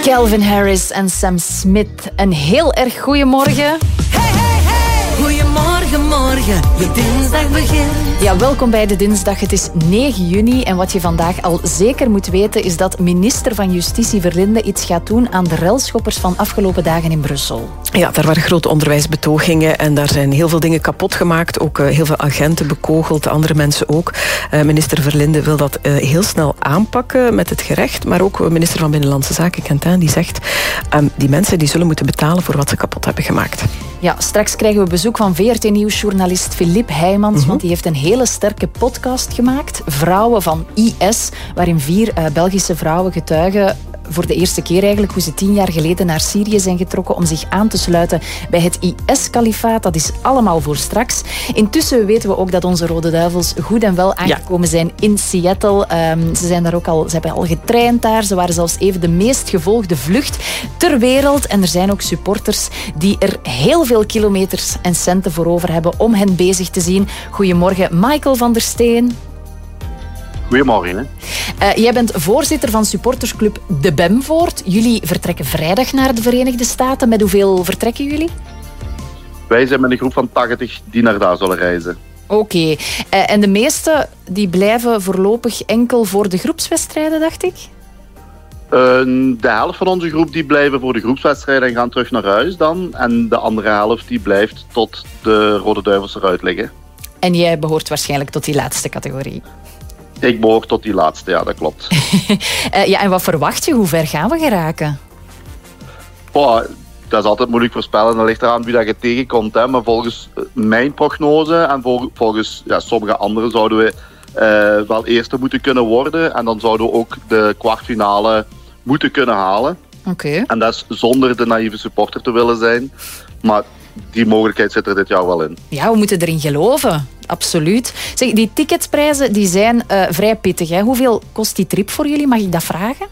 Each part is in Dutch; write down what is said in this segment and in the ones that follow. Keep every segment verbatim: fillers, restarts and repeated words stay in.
Calvin Harris en Sam Smith. Een heel erg goeiemorgen. Hey, hey, hey. Goeiemorgen, morgen. Je dinsdag begint. Ja, welkom bij de dinsdag. Het is negen juni en wat je vandaag al zeker moet weten is dat minister van Justitie Verlinde iets gaat doen aan de relschoppers van afgelopen dagen in Brussel. Ja, daar waren grote onderwijsbetogingen en daar zijn heel veel dingen kapot gemaakt. Ook uh, heel veel agenten bekogeld, andere mensen ook. Uh, minister Verlinde wil dat uh, heel snel aanpakken met het gerecht. Maar ook uh, minister van Binnenlandse Zaken, Quentin, die zegt um, die mensen die zullen moeten betalen voor wat ze kapot hebben gemaakt. Ja, straks krijgen we bezoek van V R T-nieuwsjournalist Philippe Heijmans, mm-hmm. want die heeft een hele sterke podcast gemaakt, Vrouwen van I S, waarin vier uh, Belgische vrouwen getuigen voor de eerste keer eigenlijk hoe ze tien jaar geleden naar Syrië zijn getrokken om zich aan te sluiten bij het I S-kalifaat. Dat is allemaal voor straks. Intussen weten we ook dat onze Rode Duivels goed en wel aangekomen zijn in Seattle. Um, ze zijn daar ook al, ze hebben al getraind daar. Ze waren zelfs even de meest gevolgde vlucht ter wereld. En er zijn ook supporters die er heel veel kilometers en centen voor over hebben om hen bezig te zien. Goedemorgen, Michael van der Steen. Goedemorgen. Uh, jij bent voorzitter van supportersclub De Bemvoort. Jullie vertrekken vrijdag naar de Verenigde Staten. Met hoeveel vertrekken jullie? Wij zijn met een groep van tachtig die naar daar zullen reizen. Oké. Okay. Uh, en de meeste die blijven voorlopig enkel voor de groepswedstrijden, dacht ik? Uh, de helft van onze groep die blijven voor de groepswedstrijden en gaan terug naar huis dan. En de andere helft die blijft tot de Rode Duivels eruit liggen. En jij behoort waarschijnlijk tot die laatste categorie? Ik behoor tot die laatste, ja, dat klopt. uh, ja, en wat verwacht je? Hoe ver gaan we geraken? Oh, dat is altijd moeilijk voorspellen. Dat ligt eraan wie dat je tegenkomt. Hè. Maar volgens mijn prognose en vol, volgens ja, sommige anderen zouden we uh, wel eerste moeten kunnen worden. En dan zouden we ook de kwartfinale moeten kunnen halen. Oké. Okay. En dat is zonder de naïeve supporter te willen zijn. Maar die mogelijkheid zit er dit jaar wel in. Ja, we moeten erin geloven. Absoluut. Zeg, die ticketsprijzen die zijn uh, vrij pittig. Hè? Hoeveel kost die trip voor jullie? Mag ik dat vragen?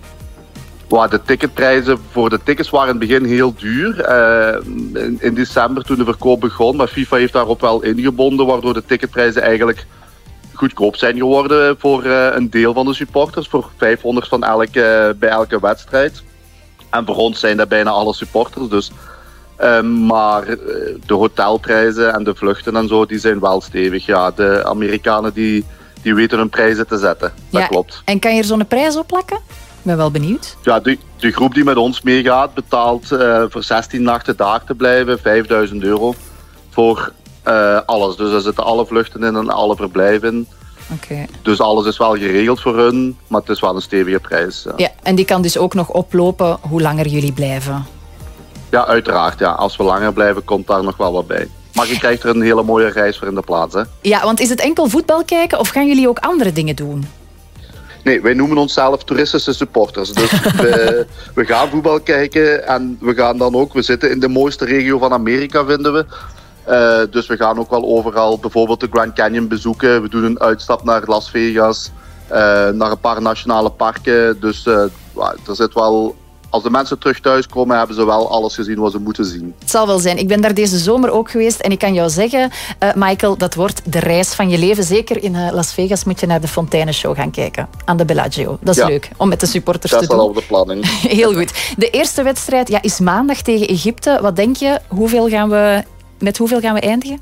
Wow, de ticketprijzen voor de tickets waren in het begin heel duur. Uh, in, in december toen de verkoop begon. Maar FIFA heeft daarop wel ingebonden, waardoor de ticketprijzen eigenlijk goedkoop zijn geworden voor uh, een deel van de supporters. Voor vijfhonderd van elke, bij elke wedstrijd. En voor ons zijn dat bijna alle supporters. Dus Uh, maar uh, de hotelprijzen en de vluchten en zo, die zijn wel stevig. Ja, de Amerikanen die, die weten hun prijzen te zetten. Dat ja, klopt. En kan je er zo'n prijs op plakken? Ik ben wel benieuwd. Ja, de, de groep die met ons meegaat betaalt uh, voor zestien nachten daar te blijven vijfduizend euro voor uh, alles. Dus daar zitten alle vluchten in en alle verblijven in. Okay. Dus alles is wel geregeld voor hun, maar het is wel een stevige prijs. Ja, ja, en die kan dus ook nog oplopen hoe langer jullie blijven. Ja, uiteraard. Ja. Als we langer blijven, komt daar nog wel wat bij. Maar je krijgt er een hele mooie reis voor in de plaats. Hè? Ja, want is het enkel voetbal kijken of gaan jullie ook andere dingen doen? Nee, wij noemen onszelf toeristische supporters. Dus we, we gaan voetbal kijken en we gaan dan ook... We zitten in de mooiste regio van Amerika, vinden we. Uh, dus we gaan ook wel overal bijvoorbeeld de Grand Canyon bezoeken. We doen een uitstap naar Las Vegas, uh, naar een paar nationale parken. Dus uh, er zit wel... Als de mensen terug thuis komen, hebben ze wel alles gezien wat ze moeten zien. Het zal wel zijn. Ik ben daar deze zomer ook geweest. En ik kan jou zeggen, uh, Michael, dat wordt de reis van je leven. Zeker in uh, Las Vegas moet je naar de Fonteinenshow gaan kijken. Aan de Bellagio. Dat is ja. leuk, om met de supporters dat te doen. Dat is al op de planning. Heel goed. De eerste wedstrijd ja, is maandag tegen Egypte. Wat denk je? Hoeveel gaan we, met hoeveel gaan we eindigen?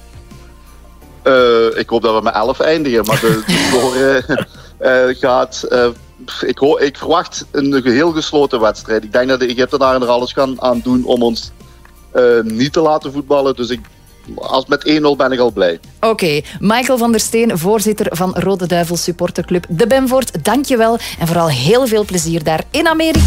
Uh, ik hoop dat we met elf eindigen. Maar de, de score uh, gaat... Uh, Ik, hoor, ik verwacht een heel gesloten wedstrijd. Ik denk dat de Egyptenaren er alles gaan aan doen om ons uh, niet te laten voetballen. Dus ik, als met één nul ben ik al blij. Oké, okay. Michael van der Steen, voorzitter van Rode Duivels supporterclub De Bemvoort. Dank je wel en vooral heel veel plezier daar in Amerika.